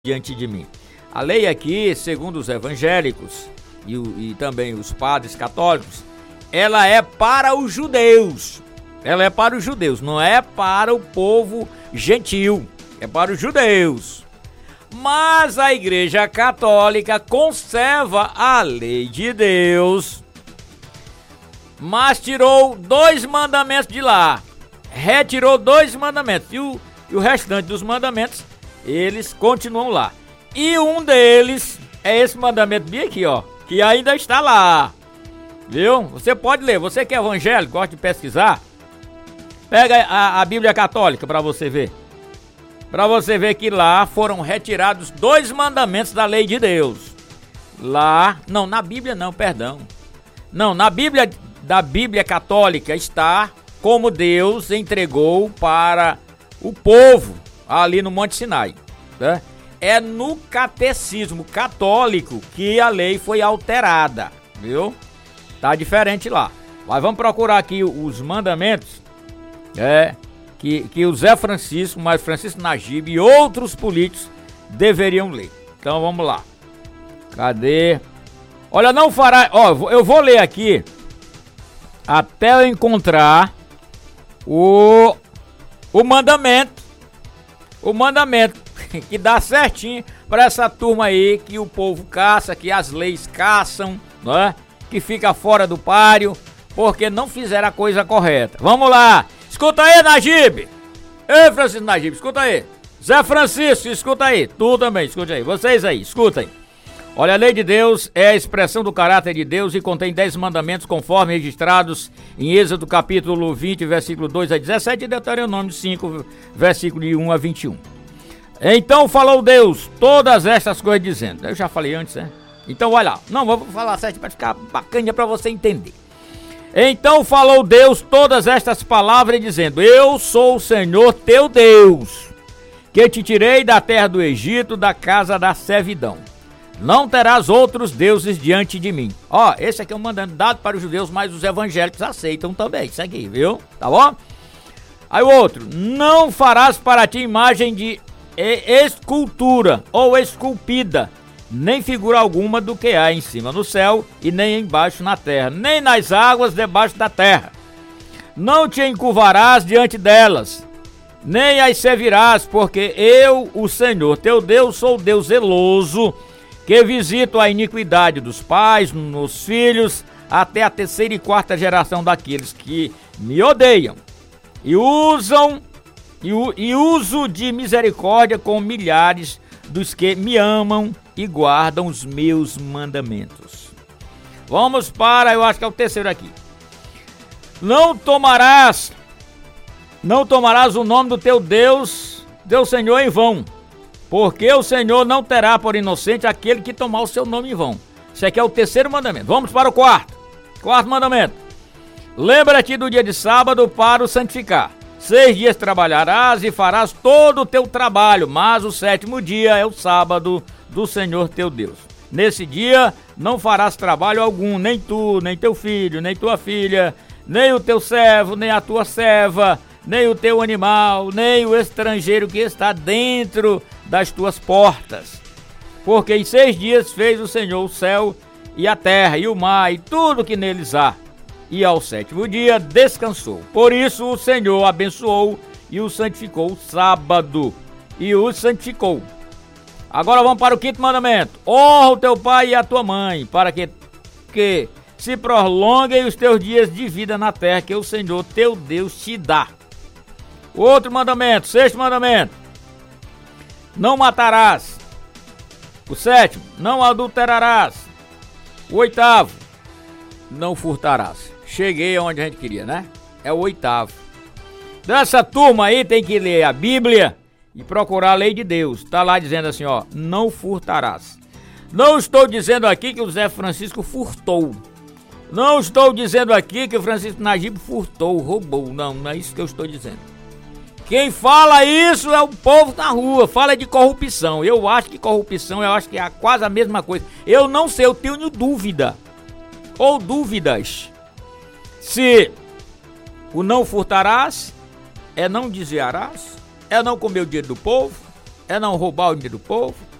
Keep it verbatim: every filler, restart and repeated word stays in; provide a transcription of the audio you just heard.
diante de mim. A lei aqui, segundo os evangélicos e, e também os padres católicos, ela é para os judeus. Ela é para os judeus, não é para o povo gentil, é para os judeus. Mas a Igreja Católica conserva a lei de Deus, mas tirou dois mandamentos de lá, retirou dois mandamentos, e o, e o restante dos mandamentos, eles continuam lá. E um deles é esse mandamento bem aqui, ó, que ainda está lá, viu? Você pode ler, você que é evangélico, gosta de pesquisar, pega a, a Bíblia Católica para você ver. Para você ver que lá foram retirados dois mandamentos da lei de Deus. Lá, não, na Bíblia não, perdão. Não, na Bíblia, da Bíblia Católica está como Deus entregou para o povo ali no Monte Sinai, né? É no catecismo católico que a lei foi alterada, viu? Tá diferente lá. Mas vamos procurar aqui os mandamentos, é... Que, que o Zé Francisco, mais Francisco Najib e outros políticos deveriam ler. Então vamos lá. Cadê? Olha, não fará... Ó, eu vou ler aqui até eu encontrar o, o mandamento. O mandamento que dá certinho para essa turma aí que o povo caça, que as leis caçam, não é? Que fica fora do páreo porque não fizeram a coisa correta. Vamos lá. Escuta aí, Najib! Ei, Francisco Najib, escuta aí! Zé Francisco, escuta aí! Tu também, escuta aí! Vocês aí, escutem! Olha, a lei de Deus é a expressão do caráter de Deus e contém dez mandamentos conforme registrados em Êxodo capítulo vinte, versículo dois a dezessete e Deuteronômio cinco, versículo de um a vinte e um. Então falou Deus todas estas coisas dizendo... Eu já falei antes, né? Então olha lá, não, vou falar certo para ficar bacana para você entender. Então falou Deus todas estas palavras dizendo: Eu sou o Senhor teu Deus, que te tirei da terra do Egito, da casa da servidão. Não terás outros deuses diante de mim. Ó, esse aqui é um mandamento dado para os judeus, mas os evangélicos aceitam também isso aqui, viu? Tá bom? Aí o outro: Não farás para ti imagem de escultura ou esculpida, nem figura alguma do que há em cima no céu e nem embaixo na terra, nem nas águas debaixo da terra. Não te encurvarás diante delas, nem as servirás, porque eu, o Senhor teu Deus, sou Deus zeloso, que visito a iniquidade dos pais nos filhos, até a terceira e quarta geração daqueles que me odeiam, e usam e, e uso de misericórdia com milhares dos que me amam e guardam os meus mandamentos. Vamos para, eu acho que é o terceiro aqui. Não tomarás, não tomarás o nome do teu Deus, teu Senhor em vão, porque o Senhor não terá por inocente aquele que tomar o seu nome em vão. Isso aqui é o terceiro mandamento. Vamos para o quarto. Quarto mandamento. Lembra-te do dia de sábado para o santificar. Seis dias trabalharás e farás todo o teu trabalho, mas o sétimo dia é o sábado do Senhor teu Deus. Nesse dia não farás trabalho algum, nem tu, nem teu filho, nem tua filha, nem o teu servo, nem a tua serva, nem o teu animal, nem o estrangeiro que está dentro das tuas portas. Porque em seis dias fez o Senhor o céu e a terra e o mar e tudo que neles há. E ao sétimo dia descansou. Por isso o Senhor abençoou e o santificou o sábado. E o santificou. Agora vamos para o quinto mandamento. Honra o teu pai e a tua mãe, para que, que se prolonguem os teus dias de vida na terra que o Senhor teu Deus te dá. Outro mandamento, sexto mandamento. Não matarás. O sétimo, não adulterarás. O oitavo, não furtarás. Cheguei onde a gente queria, né? É o oitavo. Dessa turma aí tem que ler a Bíblia e procurar a lei de Deus. Tá lá dizendo assim, ó, não furtarás. Não estou dizendo aqui que o Zé Francisco furtou. Não estou dizendo aqui que o Francisco Najib furtou, roubou. Não, não é isso que eu estou dizendo. Quem fala isso é o povo na rua, fala de corrupção. Eu acho que corrupção, eu acho que é quase a mesma coisa. Eu não sei, eu tenho dúvida. Ou dúvidas. Se o não furtarás é não desviarás, é não comer o dinheiro do povo, é não roubar o dinheiro do povo,